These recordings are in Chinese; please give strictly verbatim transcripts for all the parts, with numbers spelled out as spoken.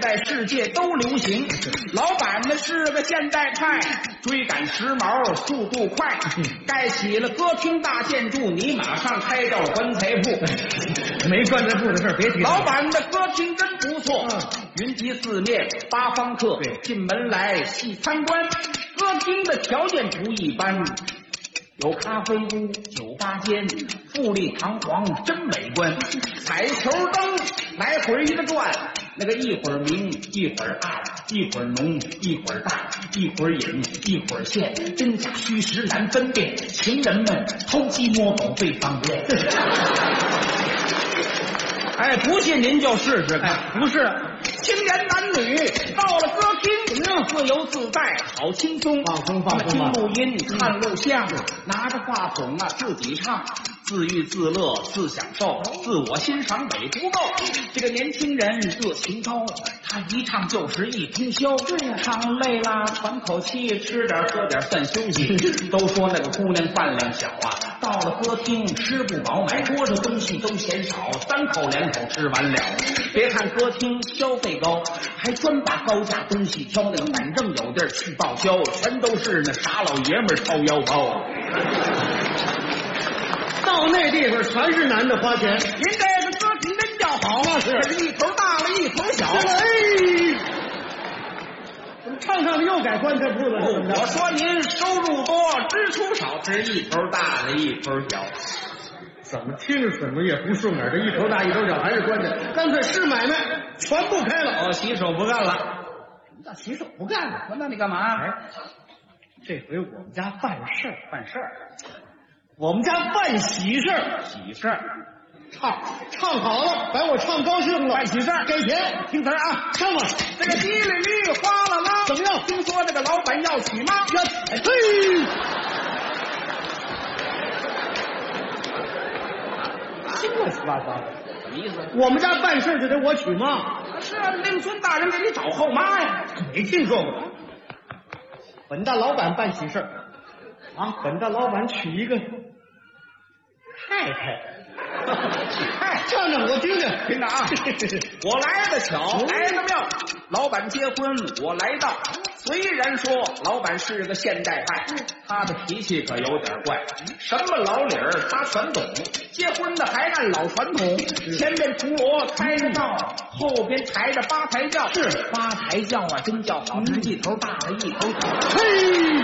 在世界都流行。老板呢是个现代派，追赶时髦，速度快，盖起了歌厅大建筑，你马上开掉了棺材铺。 没棺材铺的事别提。 老板的歌厅真不错，云集四面，八方客进门来细参观。歌厅的条件不一般，有咖啡屋、酒吧间，富丽堂皇，真美观。彩球灯来回的转，那个一会儿明，一会儿暗，一会儿浓，一会儿淡，一会儿隐，一会儿现，真假虚实难分辨。情人们偷鸡摸狗最方便。哎，不信您就试试看。 哎，不是， 青年男女到了歌厅，怎么样？自由自在，好轻松， 放松放松听录音，看录像，拿着话筒啊，自己唱。自娱自乐，自享受，自我欣赏美不够。这个年轻人热情高，他一唱就是一通宵。对呀，唱累了喘口气，吃点喝点算休息。都说那个姑娘饭量小啊，到了歌厅吃不饱，买桌上东西都嫌少，三口两口吃完了。别看歌厅消费高，还专把高价东西挑，那个反正有地儿去报销，全都是那傻老爷们掏腰包。 到那地方全是男的花钱。您这个歌厅真叫好啊，是一头大了一头小。 哎，怎么唱唱的又改棺材铺了？ 哦，我说您收入多，支出少，是一头大了一头小。 怎么听着怎么也不顺耳，这一头大一头小还是棺材，干脆是买卖全部开了。 我、哦、洗手不干了。什么叫洗手不干了？那你干嘛？ 哎，这回我们家办事儿， 办事儿。 我们家办喜事儿， 喜事儿， 唱唱好了，把我唱高兴了， 办喜事儿， 给钱， 听词儿啊， 唱吧。 这个叽里哩哗啦啦， 怎么样？ 听说这个老板要娶妈， 要嘿，乱七八糟的， 什么意思？ 我们家办事就得我娶妈。 是啊，令孙大人给你找后妈呀。 没听说过。本大老板办喜事儿啊，本大老板娶一个太太， 哎， 唱唱我听听， 听着啊！我来的巧，来的妙，老板结婚我来到。虽然说老板是个现代派，他的脾气可有点怪，什么老理儿他全懂。结婚的还按老传统，前面铜锣开着道，后边抬着八抬轿。是八抬轿啊，真叫好，是一头大了一头小。 嘿，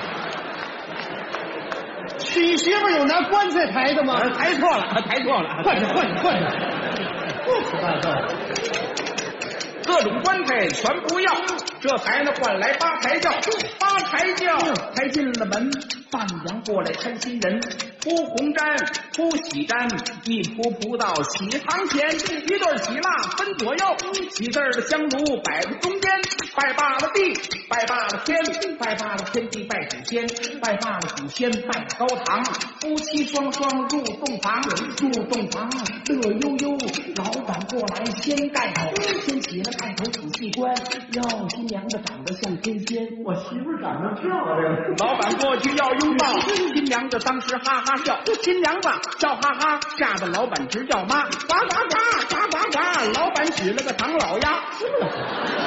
娶媳妇有拿棺材抬的吗？ 抬错了，抬错了， 换去换去换去，乱七八糟， 各种棺材全不要，这才呢换来八抬轿。八抬轿抬进了门，伴娘过来看新人，铺红毡，铺喜毡，一铺铺到喜堂前，一对喜蜡分左右，喜字的香炉摆在中间，拜罢了地，拜罢了天，拜罢了天地拜祖先，拜罢了祖先拜高堂，夫妻双双入洞房，入洞房乐悠悠，老板过来先盖头，先起了盖头仔细观，哟，新娘子长得像天仙， 我媳妇长得漂亮。 老板过去要拥抱，新娘子当时哈哈笑，新娘子笑哈哈，吓得老板直叫妈，呱呱呱呱呱呱，老板娶了个唐老鸭。